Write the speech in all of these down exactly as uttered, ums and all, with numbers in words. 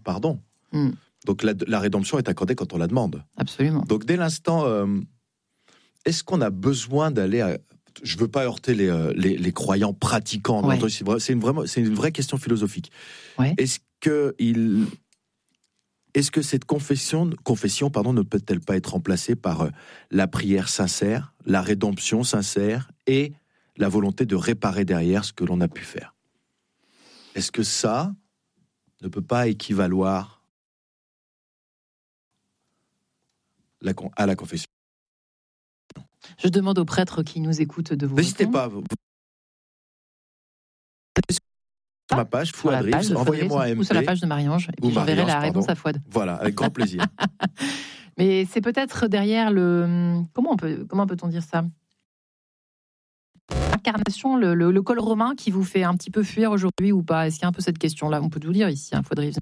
pardon. Mm. Donc la, la rédemption est accordée quand on la demande. Absolument. Donc dès l'instant, euh, est-ce qu'on a besoin d'aller à... Je ne veux pas heurter les, euh, les, les croyants pratiquants. Ouais. C'est, vrai, c'est, une vraiment, c'est une vraie question philosophique. Ouais. Est-ce que, il, est-ce que cette confession, confession pardon, ne peut-elle pas être remplacée par euh, la prière sincère, la rédemption sincère et la volonté de réparer derrière ce que l'on a pu faire? Est-ce que ça ne peut pas équivaloir la, à la confession? Je demande aux prêtres qui nous écoutent de vous N'hésitez répondre. pas. Vous... Sur ma page, Sur la Fouad page Rives, de envoyez-moi un Ou sur la M P. page de Marie-Ange. Et Ou puis j'enverrai Marie-Ange, la réponse pardon. à Fouad. Voilà, avec grand plaisir. Mais c'est peut-être derrière le... Comment, on peut... Comment peut-on dire ça? Incarnation, le, le, le col romain qui vous fait un petit peu fuir aujourd'hui ou pas? Est-ce qu'il y a un peu cette question-là? On peut tout lire ici, hein, Fouad Rives.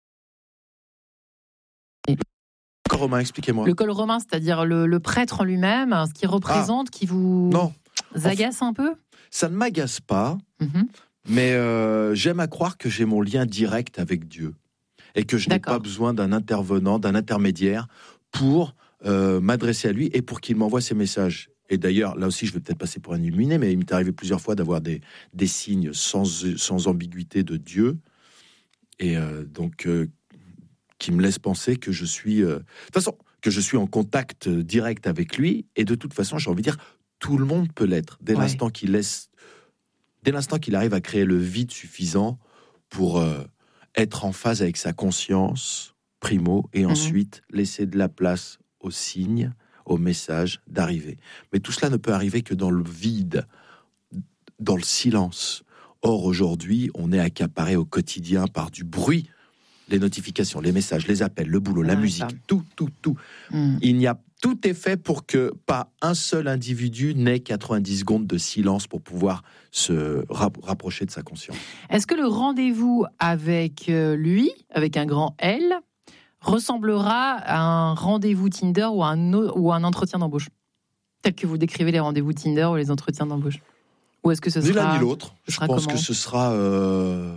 Col romain, expliquez-moi. Le col romain, c'est-à-dire le, le prêtre en lui-même, ce qu'il représente, ah, qui vous non. agace un peu? Ça ne m'agace pas, mm-hmm. mais euh, j'aime à croire que j'ai mon lien direct avec Dieu et que je D'accord. n'ai pas besoin d'un intervenant, d'un intermédiaire pour euh, m'adresser à lui et pour qu'il m'envoie ses messages. Et d'ailleurs, là aussi, je vais peut-être passer pour un illuminé, mais il m'est arrivé plusieurs fois d'avoir des, des signes sans, sans ambiguïté de Dieu, et euh, donc euh, qui me laissent penser que je suis, euh, de toute façon, que je suis en contact direct avec lui. Et de toute façon, j'ai envie de dire, tout le monde peut l'être dès ouais. l'instant qu'il laisse, dès l'instant qu'il arrive à créer le vide suffisant pour euh, être en phase avec sa conscience, primo, et mmh. ensuite laisser de la place aux signes, aux messages d'arriver. Mais tout cela ne peut arriver que dans le vide, dans le silence. Or, aujourd'hui, on est accaparé au quotidien par du bruit, les notifications, les messages, les appels, le boulot, ouais, la musique, ça. tout, tout, tout. Mmh. Il n'y a, tout est fait pour que pas un seul individu n'ait quatre-vingt-dix secondes de silence pour pouvoir se rapprocher de sa conscience. Est-ce que le rendez-vous avec lui, avec un grand L, ressemblera à un rendez-vous Tinder ou un, ou un entretien d'embauche, tel que vous décrivez les rendez-vous Tinder ou les entretiens d'embauche? Ou est-ce que ce ni sera... Ni l'un ni l'autre. Je pense comment? que ce sera... Euh...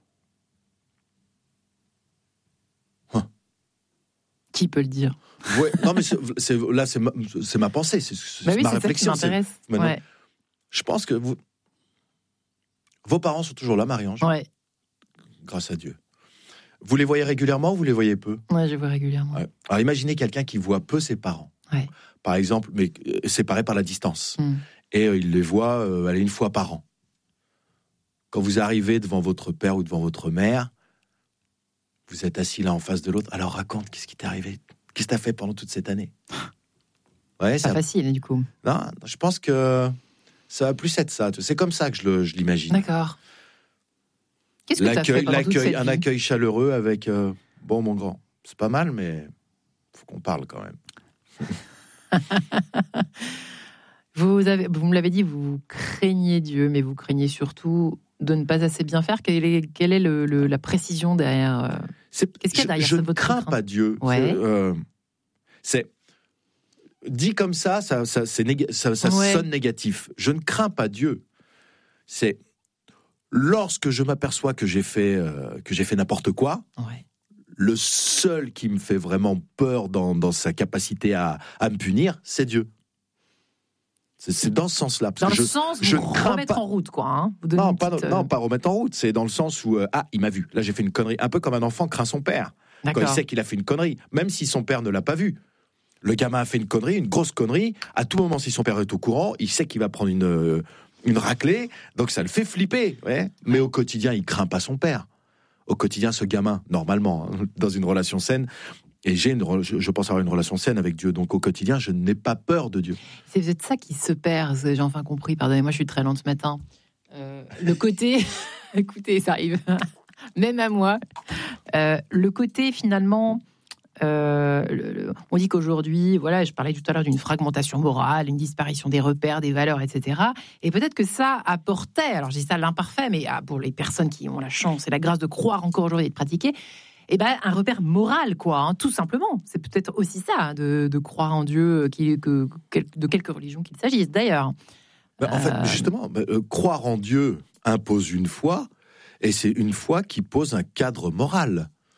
Hein. Qui peut le dire? Ouais, non, mais c'est, c'est, là, c'est ma, c'est ma pensée, c'est, c'est bah oui, ma c'est réflexion. Ça qui m'intéresse. C'est, ouais. Je pense que vous... vos parents sont toujours là, Marie-Ange. Ouais. Grâce à Dieu. Vous les voyez régulièrement ou vous les voyez peu? Ouais, je les vois régulièrement. Ouais. Alors imaginez quelqu'un qui voit peu ses parents, ouais. par exemple, mais euh, séparés par la distance, mm. et euh, il les voit euh, aller une fois par an. Quand vous arrivez devant votre père ou devant votre mère, vous êtes assis l'un en face de l'autre. Alors raconte, qu'est-ce qui t'est arrivé? Qu'est-ce que t'as fait pendant toute cette année? Ouais, c'est pas facile, du coup. Non, je pense que ça va plus être ça. C'est comme ça que je, le, je l'imagine. D'accord. Qu'est-ce que l'accueil, t'as fait pendant l'accueil, toute cette un vie? accueil chaleureux avec euh, bon, mon grand. C'est pas mal, mais faut qu'on parle quand même. vous, avez, vous me l'avez dit, vous craignez Dieu, mais vous craignez surtout de ne pas assez bien faire. Quelle est, quelle est le, le, la précision derrière euh, c'est, Qu'est-ce qu'il y a derrière Je, je votre ne crains contrainte? pas Dieu. Ouais. C'est, euh, c'est dit comme ça, ça, ça, c'est néga- ça, ça ouais. sonne négatif. Je ne crains pas Dieu. C'est lorsque je m'aperçois que j'ai fait, euh, que j'ai fait n'importe quoi. Ouais. Le seul qui me fait vraiment peur dans, dans sa capacité à, à me punir, c'est Dieu. C'est, c'est dans ce sens-là. Parce dans que le je, sens, je vous crains remettre pas... en route, quoi. Hein, vous non, pas, petite, non, pas remettre en route. C'est dans le sens où, euh, ah, il m'a vu. Là, j'ai fait une connerie. Un peu comme un enfant craint son père. D'accord. Quand il sait qu'il a fait une connerie, même si son père ne l'a pas vu. Le gamin a fait une connerie, une grosse connerie. À tout moment, si son père est au courant, il sait qu'il va prendre une, une raclée. Donc, ça le fait flipper. Ouais. Mais au quotidien, il craint pas son père. Au quotidien, ce gamin, normalement, dans une relation saine, et j'ai une, je pense avoir une relation saine avec Dieu. Donc, au quotidien, je n'ai pas peur de Dieu. C'est peut-être ça qui se perd. J'ai enfin compris. Pardonnez-moi, je suis très lente ce matin. Euh, le côté... Écoutez, ça arrive. Même à moi. Euh, le côté, finalement... Euh, le, le, on dit qu'aujourd'hui, voilà, je parlais tout à l'heure d'une fragmentation morale, une disparition des repères, des valeurs, et cetera. Et peut-être que ça apportait, alors je dis ça l'imparfait, mais ah, pour les personnes qui ont la chance et la grâce de croire encore aujourd'hui et de pratiquer, eh ben, un repère moral, quoi, hein, tout simplement. C'est peut-être aussi ça, de, de croire en Dieu, qui, que, de quelque religion qu'il s'agisse, d'ailleurs. Ben, en euh... fait, justement, ben, euh, croire en Dieu impose une foi, et c'est une foi qui pose un cadre moral.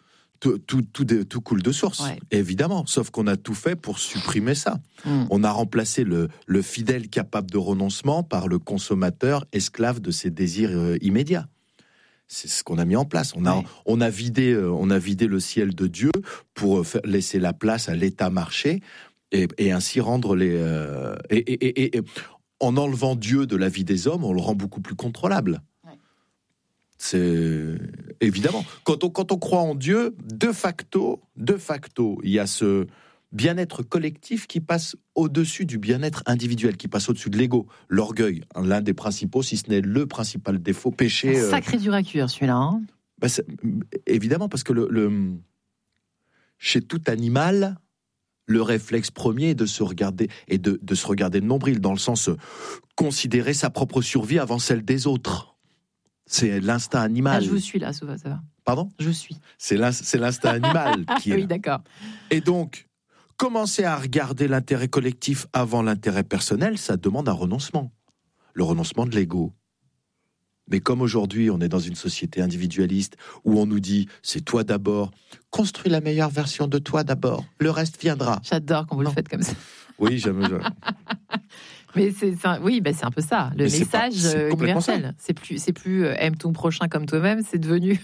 tout, tout, tout, de- tout coule de source, Ouais. évidemment. Sauf qu'on a tout fait pour supprimer ça. Mm. On a remplacé le, le fidèle capable de renoncement par le consommateur esclave de ses désirs euh, immédiats. C'est ce qu'on a mis en place. On a, Ouais. on a vidé, euh, on a vidé le ciel de Dieu pour euh, faire- laisser la place à l'État marché et, et ainsi rendre les. euh, et, et- et- et- en enlevant Dieu de la vie des hommes, on le rend beaucoup plus contrôlable. Ouais. C'est évidemment quand on quand on croit en Dieu, de facto, de facto, il y a ce bien-être collectif qui passe au-dessus du bien-être individuel, qui passe au-dessus de l'ego, l'orgueil, l'un des principaux, si ce n'est le principal défaut, péché. Un euh, sacré dur à cuire, celui-là. Hein. bah, c'est- évidemment, parce que le, le- chez tout animal, le réflexe premier est de se regarder et de, de se regarder le nombril, dans le sens euh, considérer sa propre survie avant celle des autres. C'est l'instinct Ah, animal. je vous suis là, ça va, ça va. Pardon ? Je vous suis. C'est l'in- c'est l'instinct animal qui est Oui, là. d'accord. Et donc, commencer à regarder l'intérêt collectif avant l'intérêt personnel, ça demande un renoncement. Le renoncement de l'ego. Mais comme aujourd'hui, on est dans une société individualiste où on nous dit « c'est toi d'abord, construis la meilleure version de toi d'abord, le reste viendra J'adore quand vous le Non. faites comme ça. ». Oui, j'aime. j'aime. Mais c'est, c'est un- oui, bah c'est un peu ça. Le Mais c'est pas- message c'est euh, complètement universel. C'est plus, c'est plus euh, aime ton prochain comme toi-même. C'est devenu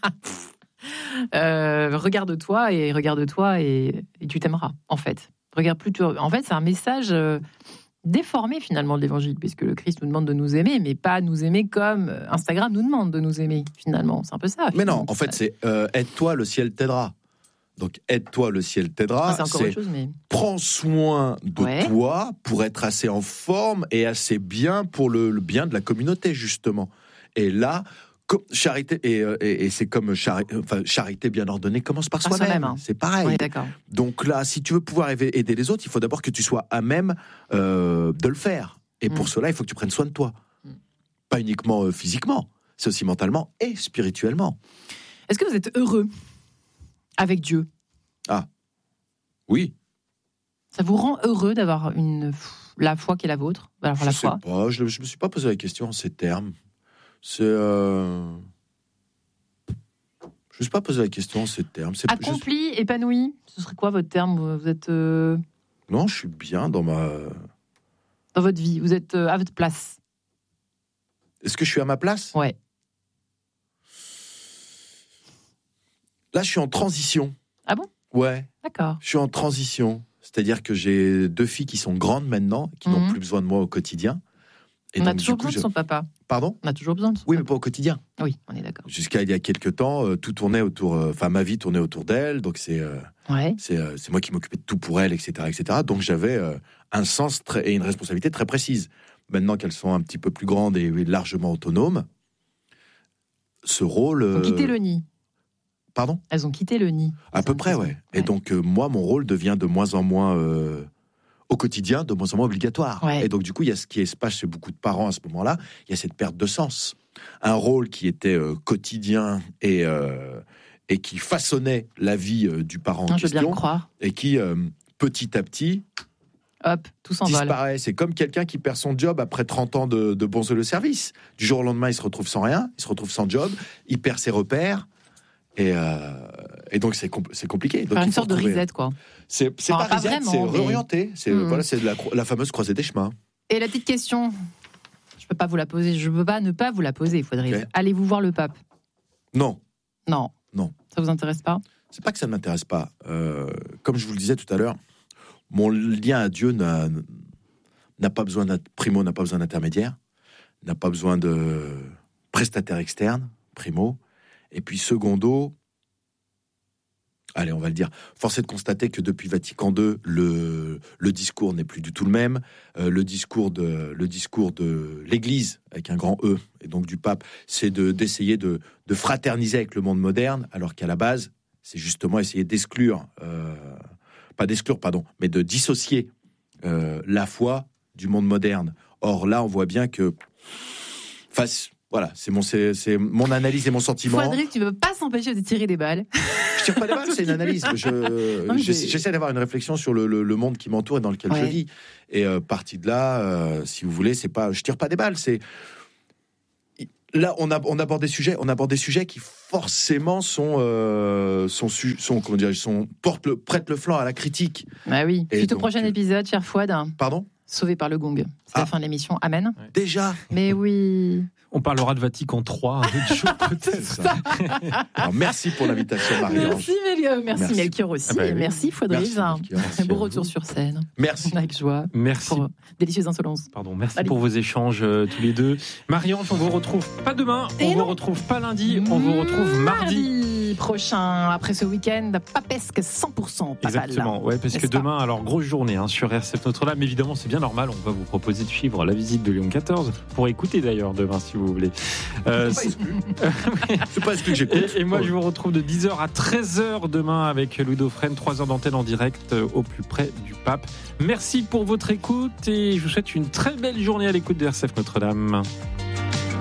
euh, regarde-toi et regarde-toi et, et tu t'aimeras. En fait, regarde plus. tu- En fait, c'est un message euh, déformé finalement de l'évangile, puisque le Christ nous demande de nous aimer, mais pas nous aimer comme Instagram nous demande de nous aimer. Finalement, c'est un peu ça. Mais non, finalement, en qui fait, se c'est euh, aide-toi, le ciel t'aidera. Donc, aide-toi, le ciel passe. t'aidera. Ah, c'est encore c'est autre chose, mais prends soin de Ouais. toi pour être assez en forme et assez bien pour le, le bien de la communauté, justement. Et là, co- charité, et, euh, et, et c'est comme chari- enfin, charité bien ordonnée commence par Par soi-même. soi-même, hein. C'est pareil. oui, d'accord. Donc là, si tu veux pouvoir aider aider les autres, il faut d'abord que tu sois à même euh, de le faire. Et pour Mm. cela, il faut que tu prennes soin de toi. Mm. Pas uniquement euh, physiquement, c'est aussi mentalement et spirituellement. Est-ce que vous êtes heureux avec Dieu? Oui. Ça vous rend heureux d'avoir une la foi qui est la vôtre? Alors Je la sais foi. pas, je ne me suis pas posé la question en ces termes. C'est. Euh... Je ne me suis pas posé la question en ces termes. C'est je- Accompli, épanoui, ce serait quoi votre terme? Vous êtes euh, Non, je suis bien dans ma. dans votre vie, vous êtes euh, à votre place. Est-ce que je suis à ma place? Ouais. Là, je suis en transition. Ah bon? Ouais, D'accord. je suis en transition. C'est-à-dire que j'ai deux filles qui sont grandes maintenant, qui n'ont Mhm. plus besoin de moi au quotidien. Et On a donc, toujours du coup, besoin de je- son papa. Pardon? On a toujours besoin de son Oui, mais papa. pas au quotidien. Oui, on est d'accord. Jusqu'à il y a quelques temps, euh, tout tournait autour. euh, Enfin, ma vie tournait autour d'elle. Donc, c'est. euh, Ouais. C'est euh, c'est moi qui m'occupais de tout pour elle, et cetera, et cetera. Donc j'avais euh, un sens très, et une responsabilité très précise. Maintenant qu'elles sont un petit peu plus grandes et largement autonomes, ce rôle. Elles ont euh, quitté le nid. Pardon? Elles ont quitté le nid. À peu près, ouais. Et Ouais. donc euh, moi, mon rôle devient de moins en moins euh, au quotidien, de moins en moins obligatoire. Ouais. Et donc du coup, il y a ce qui se passe chez beaucoup de parents à ce moment-là. Il y a cette perte de sens. Un rôle qui était euh, quotidien et euh, et qui façonnait la vie euh, du parent en Non, je veux bien le question, croire. et qui euh, petit à petit Hop, tout s'envole. disparaît. C'est comme quelqu'un qui perd son job après trente ans de, de bons le service. Du jour au lendemain, il se retrouve sans rien, il se retrouve sans job, il perd ses repères. Et, euh, et donc, c'est compl- c'est compliqué. Donc, Faire il une faut sorte de retrouver- reset, quoi. C'est c'est Enfin, pas pas reset, vraiment, c'est mais- réorienter. C'est Mhm. voilà, c'est la, cro- la fameuse croisée des chemins. Et la petite question, je peux pas vous la poser, je peux pas ne pas vous la poser, il faudrait. Ok. Allez-vous voir le pape? Non, Non. Non. Ça vous intéresse pas? c'est pas que ça ne m'intéresse pas. Euh, comme je vous le disais tout à l'heure, mon lien à Dieu n'a n'a pas besoin d'in- primo, n'a pas besoin d'intermédiaire, n'a pas besoin de prestataire externe, primo. Et puis secondo, allez, on va le dire, force est de constater que depuis Vatican deux, le, le discours n'est plus du tout le même. Euh, le discours de le discours de l'Église, avec un grand E, et donc du pape, c'est de, d'essayer de, de fraterniser avec le monde moderne, alors qu'à la base, c'est justement essayer d'exclure, euh, pas d'exclure, pardon, mais de dissocier euh, la foi du monde moderne. Or là, on voit bien que... Enfin, c'est- voilà, c'est mon, c'est, c'est mon analyse et mon sentiment. Frédéric, tu ne peux pas s'empêcher de tirer des balles. Je tire pas des balles, c'est une analyse. Je, Non, mais j'essaie, j'ai- j'essaie d'avoir une réflexion sur le, le- le monde qui m'entoure et dans lequel je Ouais. vis. Et euh, parti de là, euh, si vous voulez, c'est pas, je tire pas des balles. C'est là, on, a, on aborde des sujets, on aborde des sujets qui forcément sont, euh, sont, sont, comment dire, sont portent le, prêtent le flanc à la critique. Bah oui. Et Suite donc, au prochain épisode, cher Fouad. Pardon ? Sauvé par le gong. C'est ah. la fin de l'émission. Amen. Ouais. Déjà ? Mais oui. On parlera de Vatican trois, un autre jour peut-être. Alors, merci pour l'invitation, Marie-Ange. Merci, Mél- merci, merci. Melchior aussi. Ah bah oui. Merci, Fouad Rives. Beau retour sur scène. Merci. Avec joie. Merci. Pour délicieuse insolence. Pardon, merci Allez. pour vos échanges euh, tous les deux. Marie-Ange, on vous retrouve pas demain, Et on non. vous retrouve pas lundi, on vous retrouve mardi. Mardi prochain, après ce week-end, papesque cent pour cent. Exactement, ouais, parce que demain, alors grosse journée hein, sur R C F Notre-Dame. Évidemment, c'est bien normal, on va vous proposer de suivre la visite de Léon quatorze pour écouter d'ailleurs demain si vous voulez. Euh, c'est pas exclu. C'est pas exclu que j'écoute. Et, et moi, je vous retrouve de dix heures à treize heures demain avec Louis Dauphren, trois heures d'antenne en direct euh, au plus près du pape. Merci pour votre écoute et je vous souhaite une très belle journée à l'écoute de R C F Notre-Dame.